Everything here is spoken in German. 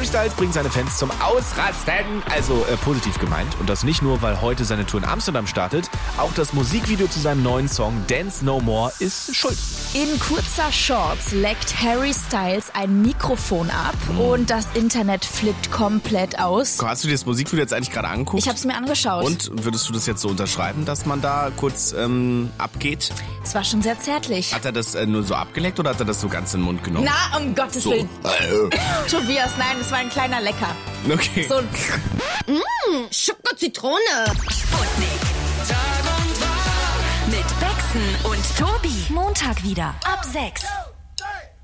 Styles bringt seine Fans zum Ausrasten, also positiv gemeint. Und das nicht nur, weil heute seine Tour in Amsterdam startet, auch das Musikvideo zu seinem neuen Song Dance No More ist schuld. In kurzer Shorts leckt Harry Styles ein Mikrofon ab und das Internet flippt komplett aus. Hast du dir das Musikvideo jetzt eigentlich gerade angeguckt? Ich habe es mir angeschaut. Und würdest du das jetzt so unterschreiben, dass man da kurz abgeht? Es war schon sehr zärtlich. Hat er das nur so abgeleckt oder hat er das so ganz in den Mund genommen? Na, um Gottes Willen. Tobias, nein, es war ein kleiner Lecker. Okay. So. Schoko-Zitrone. Sputnik. Tag und Tag mit Bexen und Tobi. Montag wieder ab 6.